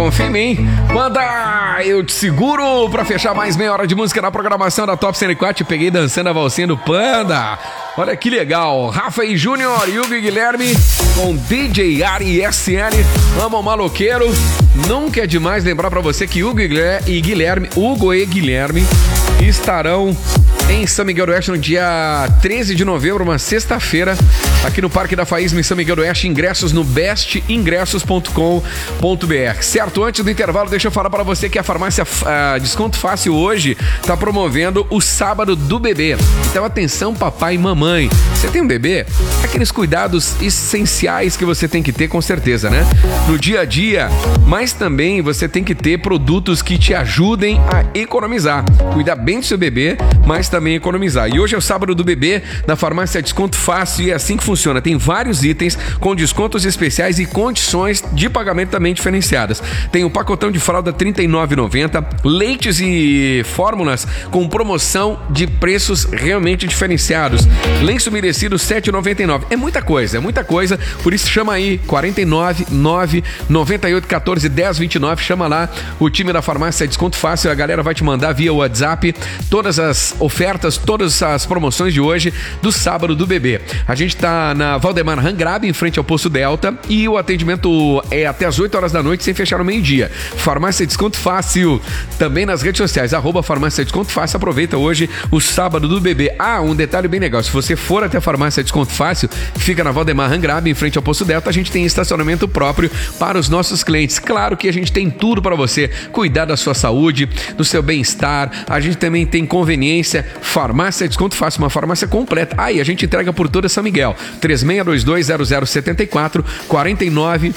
confia em mim. Manda, eu te seguro pra fechar mais meia hora de música na programação da Top 104. Peguei dançando a valsinha do Panda. Olha que legal. Rafa e Júnior, Hugo e Guilherme com DJ Ari SL. Amo maloqueiro. Nunca é demais lembrar pra você que Hugo e Guilherme estarão em São Miguel do Oeste no dia 13 de novembro, uma sexta-feira, aqui no Parque da Faísma, em São Miguel do Oeste. Ingressos no bestingressos.com.br. Certo, antes do intervalo, deixa eu falar para você que a farmácia Desconto Fácil hoje está promovendo o sábado do bebê. Então atenção, papai e mamãe. Você tem um bebê? Aqueles cuidados essenciais que você tem que ter, com certeza, né? No dia a dia, mas também você tem que ter produtos que te ajudem a economizar. Cuidar bem do seu bebê, mas também economizar. E hoje é o sábado do bebê na farmácia Desconto Fácil e é assim que funciona. Tem vários itens com descontos especiais e condições de pagamento também diferenciadas. Tem o pacotão de fralda R$ 39,90, leites e fórmulas com promoção de preços realmente diferenciados. Lenço umedecido R$ 7,99. É muita coisa, por isso chama aí 49 9 98 14 10 29, chama lá o time da farmácia Desconto Fácil, a galera vai te mandar via WhatsApp todas as ofertas, todas as promoções de hoje do sábado do bebê. A gente tá na Valdemar Rangrabe, em frente ao Poço Delta, e o atendimento é até as 8 horas da noite, sem fechar no meio-dia. Farmácia Desconto Fácil, também nas redes sociais, @Farmácia Desconto Fácil. Aproveita hoje o sábado do bebê. Ah, um detalhe bem legal, se você for até a Farmácia Desconto Fácil, que fica na Valdemar Rangrabe, em frente ao Poço Delta, a gente tem estacionamento próprio para os nossos clientes. Claro que a gente tem tudo para você cuidar da sua saúde, do seu bem-estar. A gente também tem conveniência. Farmácia Desconto Fácil, uma farmácia completa. E a gente entrega por toda São Miguel. 3622-0074, 49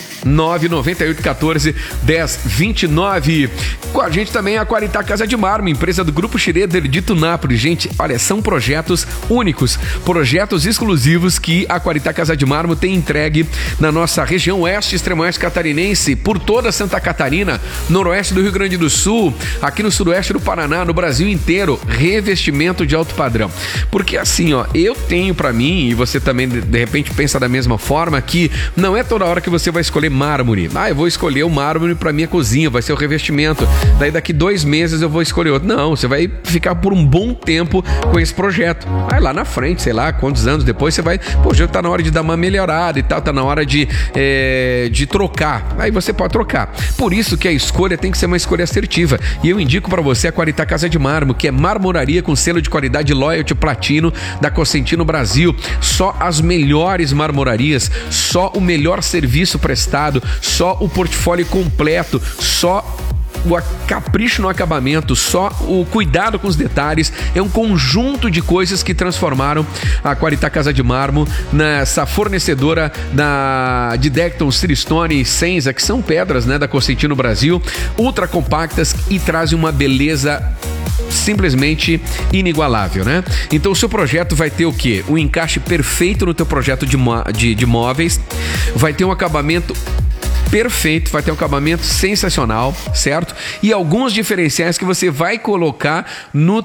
998 14 10 29. Com a gente também a Qualitá Casa de Mármore, empresa do Grupo Schroeder de Tunápolis. Gente, olha, são projetos únicos, projetos exclusivos que a Qualitá Casa de Mármore tem entregue na nossa região oeste, extremo oeste catarinense, por toda Santa Catarina, noroeste do Rio Grande do Sul, aqui no sudoeste do Paraná, no Brasil inteiro. Revestimento de alto padrão. Porque assim, ó, eu tenho pra mim, e você também de repente pensa da mesma forma, que não é toda hora que você vai escolher mármore. Eu vou escolher o mármore pra minha cozinha, vai ser o revestimento. Daí daqui 2 meses eu vou escolher outro. Não, você vai ficar por um bom tempo com esse projeto. Aí lá na frente, sei lá, quantos anos depois você vai, já tá na hora de dar uma melhorada e tal, tá na hora de trocar. Aí você pode trocar. Por isso que a escolha tem que ser uma escolha assertiva. E eu indico pra você a Qualitá Casa de Mármore, que é marmoraria com selo de qualidade Loyalty Platino da Cosentino Brasil. Só as melhores marmorarias, só o melhor serviço prestado, só o portfólio completo, só o capricho no acabamento, só o cuidado com os detalhes. É um conjunto de coisas que transformaram a Qualitá Casa de Mármore nessa fornecedora de Decton, Silestone e Senza, que são pedras, né, da Cosentino Brasil, ultra compactas e trazem uma beleza simplesmente inigualável, né? Então o seu projeto vai ter o quê? Um encaixe perfeito no teu projeto de móveis, vai ter um acabamento perfeito, vai ter um acabamento sensacional, certo? E alguns diferenciais que você vai colocar no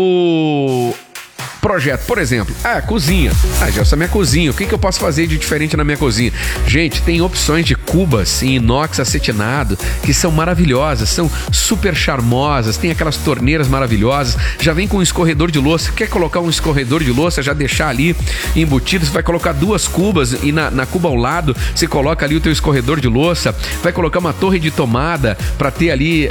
teu projeto. Por exemplo, cozinha. Já essa é minha cozinha. O que eu posso fazer de diferente na minha cozinha? Gente, tem opções de cubas em inox acetinado que são maravilhosas, são super charmosas, tem aquelas torneiras maravilhosas, já vem com um escorredor de louça. Quer colocar um escorredor de louça, já deixar ali embutido, você vai colocar 2 cubas e na cuba ao lado você coloca ali o teu escorredor de louça, vai colocar uma torre de tomada para ter ali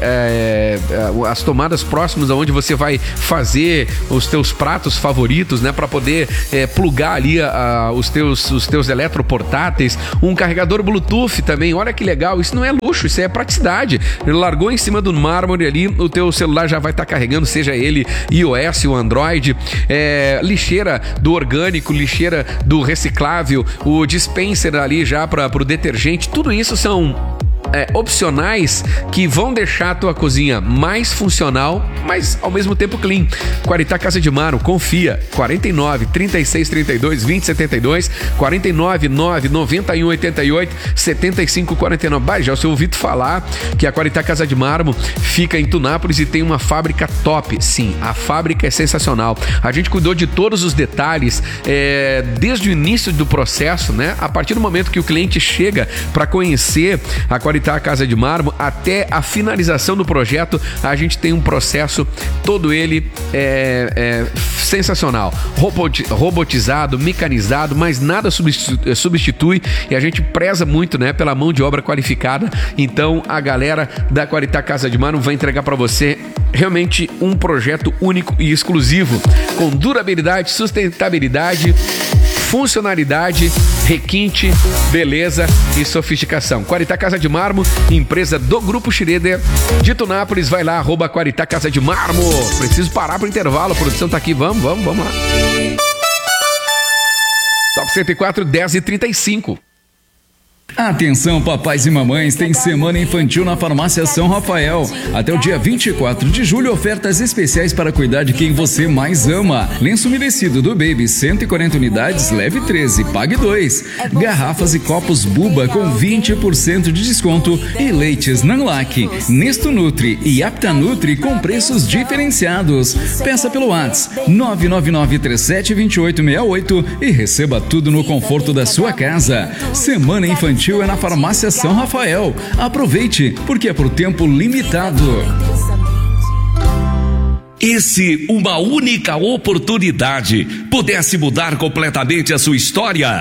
as tomadas próximas aonde você vai fazer os teus pratos favoritos, né, para poder plugar ali os teus eletroportáteis, um carregador Bluetooth também. Olha que legal, isso não é luxo, isso é praticidade. Ele largou em cima do mármore ali, o teu celular já vai estar carregando, seja ele iOS ou Android, lixeira do orgânico, lixeira do reciclável, o dispenser ali já para o detergente. Tudo isso são opcionais que vão deixar a tua cozinha mais funcional, mas ao mesmo tempo clean. Qualitá Casa de Mármore, confia. 49 36 32 20 72, 49 9 91 88 75 49. Já você ouviu falar que a Qualitá Casa de Mármore fica em Tunápolis e tem uma fábrica top. Sim, a fábrica é sensacional. A gente cuidou de todos os detalhes desde o início do processo, né? A partir do momento que o cliente chega para conhecer a Qualitá Qualitá Casa de Mármore, até a finalização do projeto, a gente tem um processo, todo ele sensacional. Robotizado, mecanizado, mas nada substitui, e a gente preza muito, né, pela mão de obra qualificada. Então a galera da Qualitá Casa de Mármore vai entregar para você realmente um projeto único e exclusivo, com durabilidade, sustentabilidade, funcionalidade, requinte, beleza e sofisticação. Qualitá Casa de Mármore, empresa do Grupo Schroeder de Tunápolis. Vai lá, @Qualitá Casa de Mármore. Preciso parar pro intervalo, a produção tá aqui, vamos lá. Top 104, 10h35. Atenção, papais e mamães, tem Semana Infantil na Farmácia São Rafael. Até o dia 24 de julho, ofertas especiais para cuidar de quem você mais ama. Lenço umedecido do Baby, 140 unidades, leve 13, pague 2. Garrafas e copos Buba com 20% de desconto. E leites Nanlac, Nesto Nutri e Aptanutri com preços diferenciados. Peça pelo WhatsApp 999372868 e receba tudo no conforto da sua casa. Semana Infantil é na Farmácia São Rafael. Aproveite, porque é por tempo limitado. E se uma única oportunidade pudesse mudar completamente a sua história?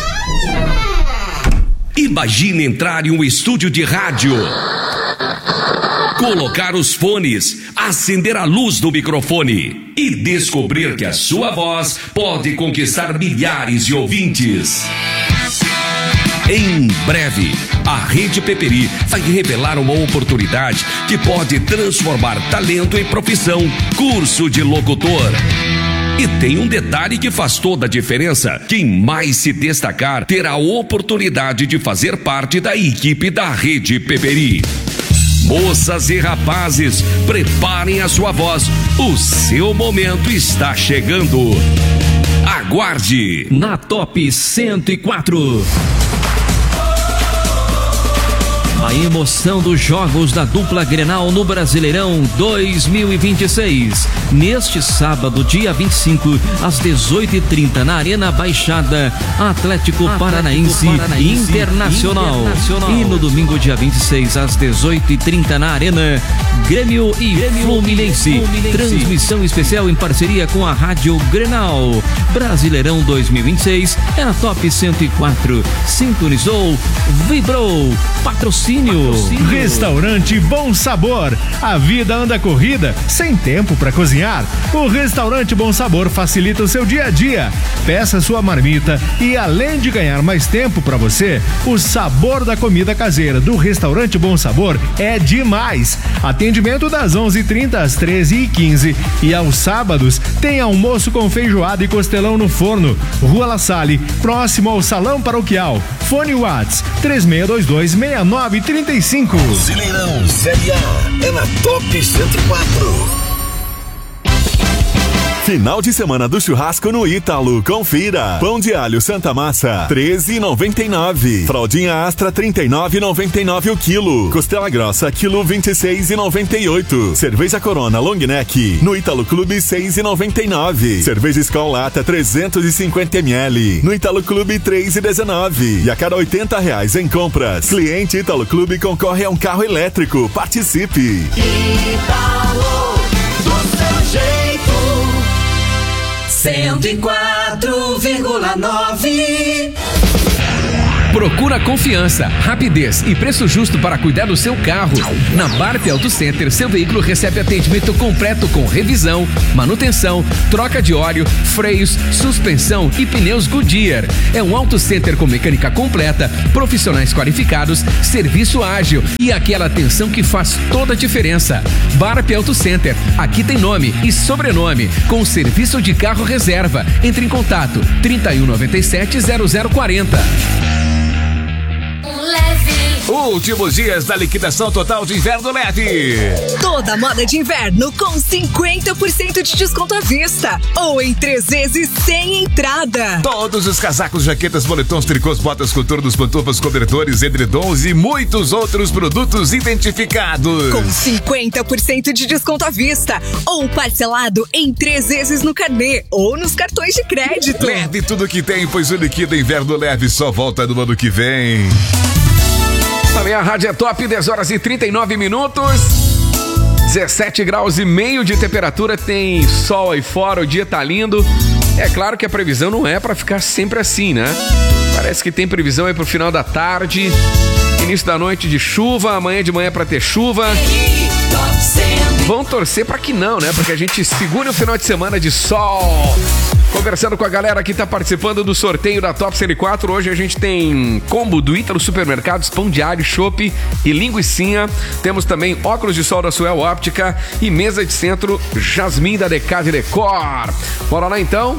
Imagine entrar em um estúdio de rádio, colocar os fones, acender a luz do microfone e descobrir que a sua voz pode conquistar milhares de ouvintes. Em breve, a Rede Peperi vai revelar uma oportunidade que pode transformar talento em profissão: curso de locutor. E tem um detalhe que faz toda a diferença: quem mais se destacar terá a oportunidade de fazer parte da equipe da Rede Peperi. Moças e rapazes, preparem a sua voz, o seu momento está chegando. Aguarde na Top 104. A emoção dos jogos da dupla Grenal no Brasileirão 2026. Neste sábado, dia 25, às 18h30, na Arena Baixada, Atlético Paranaense Internacional. E no domingo, dia 26, às 18h30, na Arena, Grêmio e Fluminense. Transmissão especial em parceria com a Rádio Grenal. Brasileirão 2026 é na Top 104. Sintonizou, vibrou, patrocínio. Restaurante Bom Sabor. A vida anda corrida, sem tempo para cozinhar. O Restaurante Bom Sabor facilita o seu dia a dia. Peça sua marmita e, além de ganhar mais tempo para você, o sabor da comida caseira do Restaurante Bom Sabor é demais. Atendimento das 11h30 às 13h15 e aos sábados tem almoço com feijoada e costelão no forno. Rua La Salle, próximo ao Salão Paroquial. Fone Whats 36226935. Brasileirão Série A é na Top 104. Final de semana do churrasco no Ítalo. Confira. Pão de alho Santa Massa, R$13,99. Fraldinha Astra, R$39,99 o quilo. Costela grossa, quilo R$26,98. Cerveja Corona Long Neck, no Ítalo Clube, R$6,99. Cerveja Skol Lata, 350 ml. No Ítalo Clube, R$3,19. E a cada R$80 em compras, cliente Ítalo Clube concorre a um carro elétrico. Participe. Ítalo, do seu jeito. 104,9. Procura confiança, rapidez e preço justo para cuidar do seu carro. Na Barp Auto Center, seu veículo recebe atendimento completo com revisão, manutenção, troca de óleo, freios, suspensão e pneus Goodyear. É um auto center com mecânica completa, profissionais qualificados, serviço ágil e aquela atenção que faz toda a diferença. Barp Auto Center, aqui tem nome e sobrenome, com serviço de carro reserva. Entre em contato 3197-0040. Últimos dias da liquidação total de inverno leve. Toda moda de inverno com 50% de desconto à vista ou em 3 vezes sem entrada. Todos os casacos, jaquetas, moletons, tricôs, botas, coturnos, pantufas, cobertores, edredons e muitos outros produtos identificados. Com 50% de desconto à vista ou parcelado em 3 vezes no carnê ou nos cartões de crédito. Leve tudo que tem, pois o Liquida Inverno Leve só volta no ano que vem. Também a Rádio é Top, 10 horas e 39 minutos. 17 graus e meio de temperatura, tem sol aí fora, o dia tá lindo. É claro que a previsão não é pra ficar sempre assim, né? Parece que tem previsão aí pro final da tarde, início da noite de chuva, amanhã de manhã pra ter chuva. Vão torcer pra que não, né? Porque a gente segure o final de semana de sol. Conversando com a galera que tá participando do sorteio da Top 104. Hoje a gente tem combo do Ítalo Supermercados, pão diário, chopp e linguicinha. Temos também óculos de sol da Suel Óptica e mesa de centro Jasmine da Decade Decor. Bora lá então.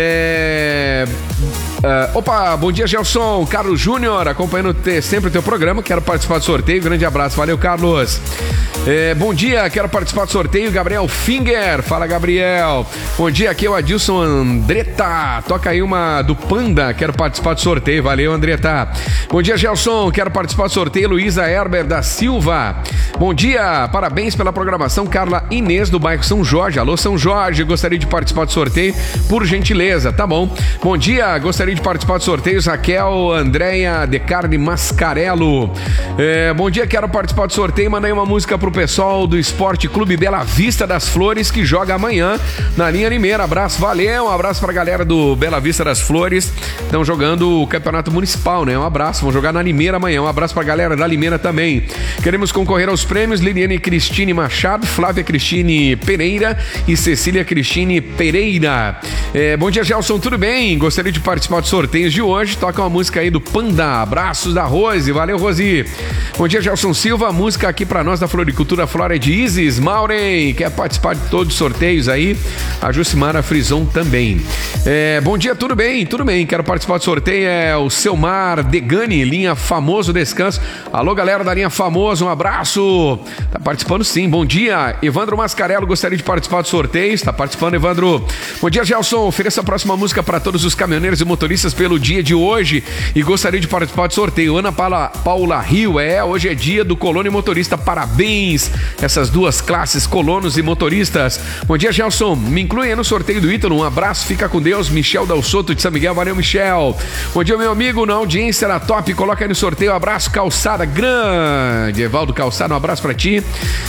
Opa, bom dia, Gelson. Carlos Júnior, acompanhando sempre o teu programa. Quero participar do sorteio. Grande abraço. Valeu, Carlos. Bom dia, quero participar do sorteio. Gabriel Finger. Fala, Gabriel. Bom dia, aqui é o Adilson Andretta. Toca aí uma do Panda. Quero participar do sorteio. Valeu, Andretta. Bom dia, Gelson. Quero participar do sorteio. Luísa Herber da Silva. Bom dia, parabéns pela programação. Carla Inês do bairro São Jorge. Alô, São Jorge. Gostaria de participar do sorteio, por gentileza. Tá bom. Bom dia, gostaria de participar do sorteio. Raquel Andréia de Carne Mascarello. Bom dia, quero participar do sorteio. Mandei uma música pro pessoal do Esporte Clube Bela Vista das Flores, que joga amanhã na linha Limeira. Abraço, valeu. Um abraço pra galera do Bela Vista das Flores. Estão jogando o Campeonato Municipal, né? Um abraço. Vão jogar na Limeira amanhã. Um abraço pra galera da Limeira também. Queremos concorrer aos prêmios. Liliane Cristine Machado, Flávia Cristine Pereira e Cecília Cristine Pereira. Bom dia, Gelson. Tudo bem? Gostaria de participar dos sorteios de hoje. Toca uma música aí do Panda. Abraços da Rose. Valeu, Rose. Bom dia, Gelson Silva. Música aqui pra nós da Floricultura Flora de Isis. Maureen, quer participar de todos os sorteios aí? A Jucimara Frison também. Bom dia, tudo bem? Tudo bem. Quero participar do sorteio. É o Selmar Degani, linha Famoso Descanso. Alô, galera da linha Famoso, um abraço. Tá participando sim. Bom dia. Evandro Mascarello, gostaria de participar do sorteio. Está participando, Evandro. Bom dia, Gelson. Ofereça a próxima música para todos os caminhoneiros e motoristas pelo dia de hoje e gostaria de participar do sorteio. Ana Paula Rio, hoje é dia do colono e motorista. Parabéns, essas duas classes, colonos e motoristas. Bom dia, Gelson. Me inclui aí no sorteio do Ítalo. Um abraço, fica com Deus. Michel Dal Soto de São Miguel. Valeu, Michel. Bom dia, meu amigo, na audiência da Top. Coloca aí no sorteio. Um abraço, Calçada Grande. Evaldo Calçada, um abraço pra ti.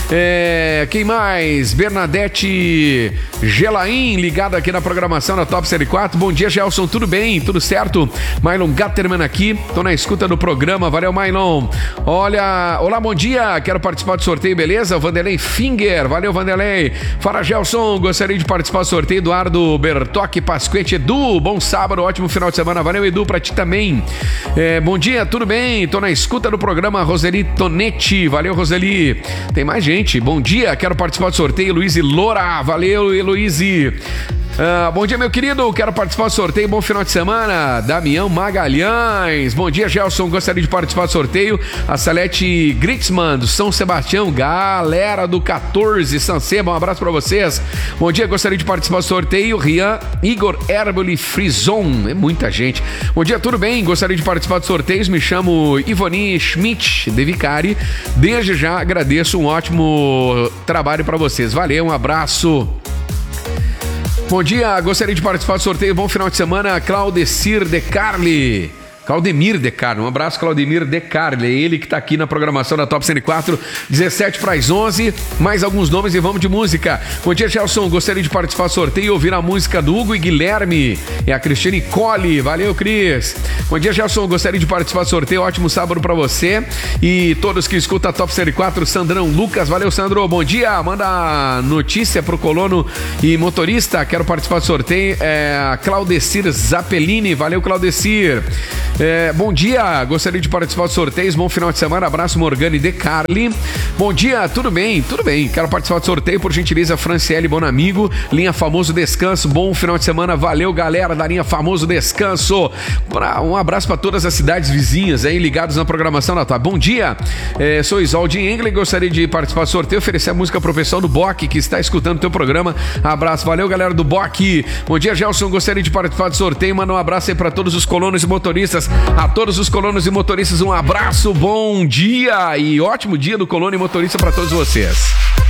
Quem mais? Bernadette Gelaim, ligada aqui na programação da Top 104. Bom dia, Gelson. Tudo bem? Tudo certo? Mylon Gatterman aqui. Tô na escuta do programa. Valeu, Mylon. Olá, bom dia. Quero participar do sorteio, beleza? Vanderlei Finger. Valeu, Vanderlei. Fala, Gelson. Gostaria de participar do sorteio. Eduardo Bertocchi Pasquete. Edu, bom sábado, ótimo final de semana. Valeu, Edu, pra ti também. Bom dia, tudo bem? Tô na escuta do programa. Roseli Tonetti. Valeu, Roseli. Tem mais gente. Bom dia, quero participar do sorteio. Luiz Loura. Valeu, Heloíse. Bom dia, meu querido, quero participar do sorteio, bom final de semana. Damião Magalhães. Bom dia, Gelson, gostaria de participar do sorteio. A Salete Gritzmann do São Sebastião, galera do 14 San Seba, um abraço pra vocês. Bom dia, gostaria de participar do sorteio. Rian Igor Herboli Frison, é muita gente. Bom dia, tudo bem? Gostaria de participar dos sorteios. Me chamo Ivoni Schmidt de Vicari. Desde já agradeço, um ótimo trabalho pra vocês. Valeu, um abraço. Bom dia, gostaria de participar do sorteio. Bom final de semana, Claudemir de Carli. Um abraço, Claudemir de Carli. É ele que tá aqui na programação da Top 104, 17 para as 11. Mais alguns nomes e vamos de música. Bom dia, Gelson. Gostaria de participar do sorteio e ouvir a música do Hugo e Guilherme. É a Cristiane Colli. Valeu, Cris. Bom dia, Gelson. Gostaria de participar do sorteio. Ótimo sábado para você e todos que escutam a Top 104. Sandrão Lucas. Valeu, Sandro. Bom dia. Manda notícia pro colono e motorista. Quero participar do sorteio. A Claudecir Zappellini. Valeu, Claudecir. Bom dia, gostaria de participar dos sorteios. Bom final de semana, abraço, Morgane de Carli. Bom dia, tudo bem, quero participar do sorteio, por gentileza, Franciele Bonamigo, linha Famoso Descanso. Bom final de semana, valeu, galera da linha Famoso Descanso. Um abraço para todas as cidades vizinhas aí ligados na programação da Top. Bom dia, sou Isolde Engler, gostaria de participar do sorteio, oferecer a música pro pessoal do BOC que está escutando o teu programa. Abraço, valeu, galera do BOC. Bom dia, Gelson, gostaria de participar do sorteio. Manda um abraço aí para todos os colonos e motoristas. A todos os colonos e motoristas, um abraço, bom dia e ótimo dia do colono e motorista para todos vocês.